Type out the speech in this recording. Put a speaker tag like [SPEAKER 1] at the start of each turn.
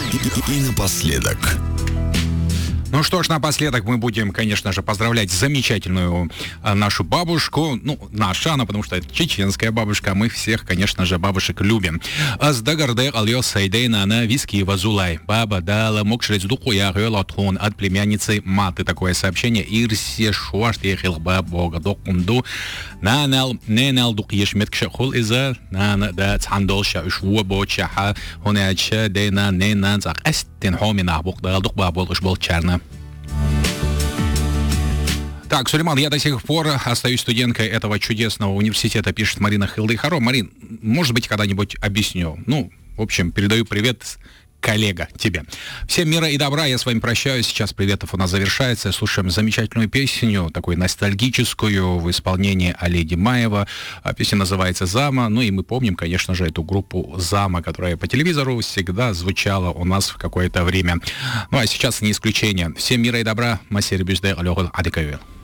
[SPEAKER 1] И напоследок.
[SPEAKER 2] Ну что ж, напоследок мы будем, конечно же, поздравлять замечательную нашу бабушку. Ну, наша она, потому что это чеченская бабушка. Мы всех, конечно же, бабушек любим. Аздагарде Альё Сайдейна на виски Вазулай. Баба дала мокшрец духуя гелатхон от племянницы Маты. Такое сообщение. Ирсе шуашт ехил бабога докунду. Нанал ненал дук ешмет кшахул иза. Нана да цандол шаушву бочаха. Хоняча дейна ненан зак эстен хомина бук да дук бабол ушбол чарна. Так, Сулейман, я до сих пор остаюсь студенткой этого чудесного университета, пишет Марина Хилдейхаро. Марин, может быть, когда-нибудь объясню. Ну, в общем, передаю привет, коллега, тебе. Всем мира и добра, я с вами прощаюсь. Сейчас приветов у нас завершается. Слушаем замечательную песню, такую ностальгическую, в исполнении Олеги Маева. Песня называется «Зама». Ну и мы помним, конечно же, эту группу «Зама», которая по телевизору всегда звучала у нас в какое-то время. Ну а сейчас не исключение. Всем мира и добра. Масер Бюзде Алёгол Адикавел.